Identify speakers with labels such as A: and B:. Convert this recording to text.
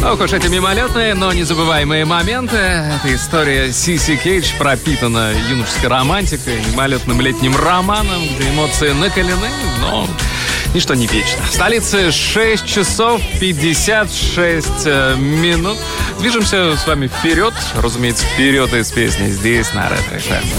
A: Ох уж эти мимолетные, но незабываемые моменты. Эта история Сиси Кейдж пропитана юношеской романтикой, мимолетным летним романом, где эмоции накалены, но ничто не вечно. В столице 6 часов 56 минут. Движемся с вами вперед, разумеется, вперед из песни здесь, на Ретро FM.